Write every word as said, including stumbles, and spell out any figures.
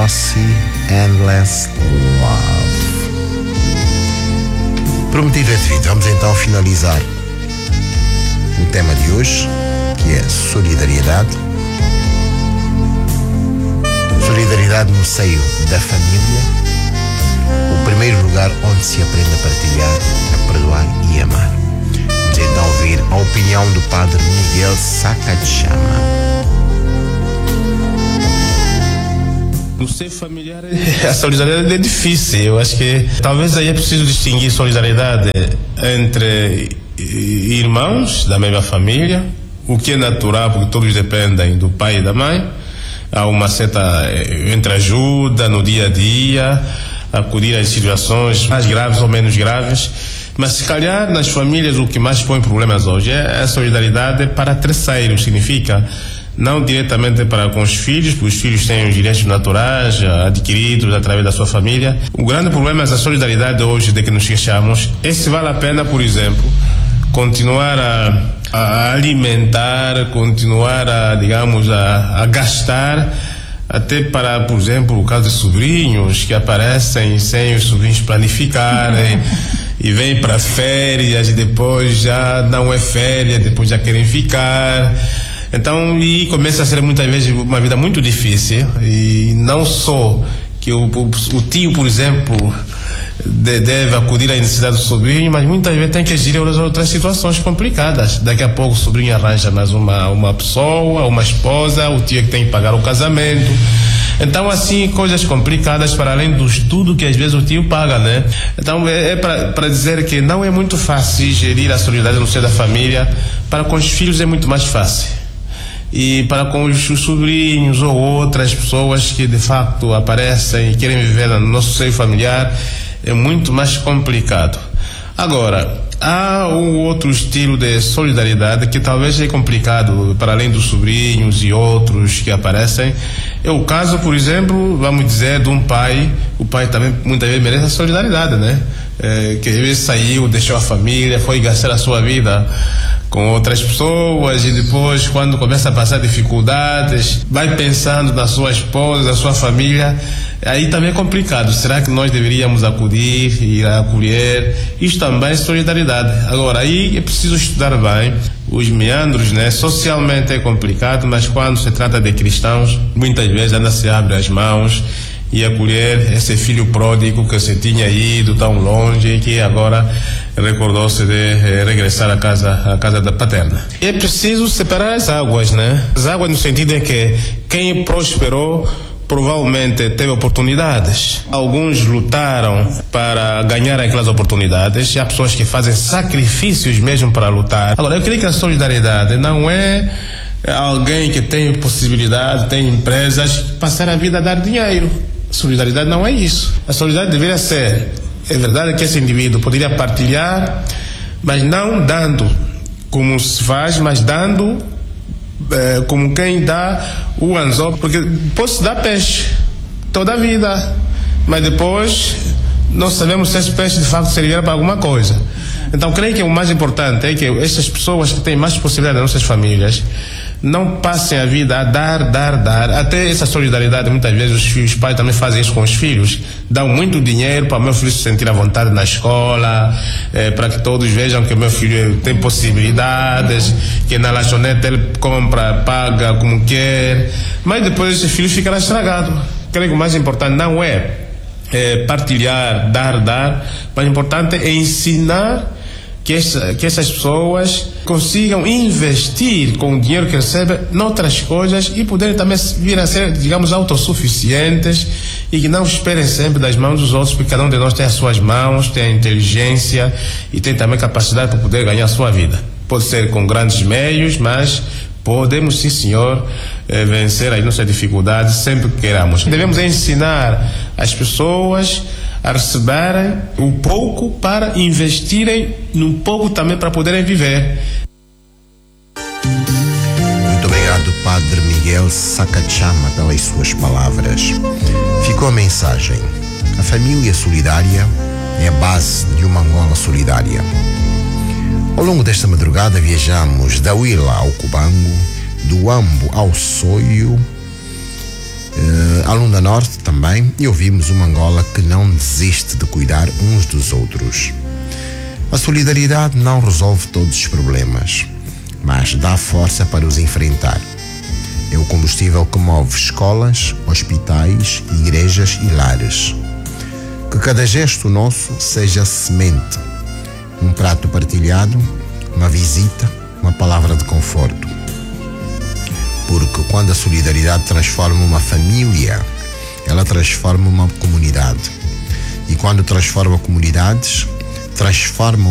Rossi, Endless Love. Prometido é devido. Vamos então finalizar o tema de hoje, que é solidariedade. Solidariedade no seio da família, o primeiro lugar onde se aprende a partilhar, a perdoar e amar. Vamos então ouvir a opinião do Padre Miguel Sacachama. No seio familiar, a solidariedade é difícil. Eu acho que talvez aí é preciso distinguir solidariedade entre irmãos da mesma família, o que é natural, porque todos dependem do pai e da mãe. Há uma certa entreajuda no dia a dia, acudir às situações mais graves ou menos graves. Mas se calhar nas famílias o que mais põe problemas hoje é a solidariedade para terceiros. Significa não diretamente para com os filhos, porque os filhos têm os direitos naturais adquiridos através da sua família. O grande problema é a solidariedade hoje de que nos queixamos é se vale a pena, por exemplo, continuar a, a alimentar, continuar a, digamos, a, a gastar, até para, por exemplo, o caso de sobrinhos que aparecem sem os sobrinhos planificarem e vêm para férias e depois já não é férias, depois já querem ficar. Então, e começa a ser muitas vezes uma vida muito difícil, e não só que o, o, o tio, por exemplo, de, deve acudir à necessidade do sobrinho, mas muitas vezes tem que agir em outras situações complicadas. Daqui a pouco o sobrinho arranja mais uma, uma pessoa, uma esposa, o tio é que tem que pagar o casamento. Então, assim, coisas complicadas para além do estudo que às vezes o tio paga, né? Então, é, é para dizer que não é muito fácil gerir a solidariedade no seio da família. Para com os filhos é muito mais fácil. E para com os sobrinhos ou outras pessoas que de facto aparecem e querem viver no nosso seio familiar, é muito mais complicado. Agora, há um outro estilo de solidariedade que talvez é complicado, para além dos sobrinhos e outros que aparecem. É o caso, por exemplo, vamos dizer, de um pai. O pai também muitas vezes merece a solidariedade, né? É, que às vezes saiu, deixou a família, foi gastar a sua vida com outras pessoas, e depois, quando começa a passar dificuldades, vai pensando na sua esposa, na sua família. Aí também é complicado. Será que nós deveríamos acudir, ir a acolher? Isto também é solidariedade. Agora, aí é preciso estudar bem os meandros, né? Socialmente é complicado, mas quando se trata de cristãos, muitas vezes ainda se abre as mãos e acolher esse filho pródigo que se tinha ido tão longe e que agora recordou-se de eh, regressar à casa, à casa da paterna. É preciso separar as águas, né? As águas no sentido em que quem prosperou provavelmente teve oportunidades. Alguns lutaram para ganhar aquelas oportunidades, e há pessoas que fazem sacrifícios mesmo para lutar. Agora, eu creio que a solidariedade não é alguém que tem possibilidade, tem empresas, passar a vida a dar dinheiro. Solidariedade não é isso. A solidariedade deveria ser, é verdade que esse indivíduo poderia partilhar, mas não dando como se faz, mas dando é, como quem dá o anzol, porque pode-se dar peixe toda a vida, mas depois não sabemos se esse peixe de facto serviria para alguma coisa. Então, creio que o mais importante é que essas pessoas que têm mais possibilidade nas nossas famílias não passem a vida a dar, dar, dar. Até essa solidariedade, muitas vezes os filhos, os pais também fazem isso com os filhos. Dão muito dinheiro para o meu filho se sentir à vontade na escola, eh, para que todos vejam que o meu filho tem possibilidades, que na lanchonete ele compra, paga como quer. Mas depois esse filho ficará estragado. Creio que o mais importante não é, é partilhar, dar, dar, mas o importante é ensinar que, essa, que essas pessoas consigam investir com o dinheiro que recebem noutras coisas e poderem também vir a ser, digamos, autossuficientes, e que não esperem sempre das mãos dos outros, porque cada um de nós tem as suas mãos, tem a inteligência e tem também capacidade para poder ganhar a sua vida. Pode ser com grandes meios, mas podemos, sim senhor, eh, vencer as nossas dificuldades sempre que queiramos. Devemos ensinar as pessoas a receberem um pouco para investirem num pouco também para poderem viver. Muito obrigado, Padre Miguel Sacachama, pelas suas palavras. Ficou a mensagem: a família solidária é a base de uma Angola solidária. Ao longo desta madrugada viajamos da Huila ao Cubango, do Ambo ao Soio, uh, Alunda Norte também, e ouvimos uma Angola que não desiste de cuidar uns dos outros. A solidariedade não resolve todos os problemas, mas dá força para os enfrentar. É o combustível que move escolas, hospitais, igrejas e lares. Que cada gesto nosso seja semente, um prato partilhado, uma visita, uma palavra de conforto. Porque quando a solidariedade transforma uma família, ela transforma uma comunidade. E quando transforma comunidades, transforma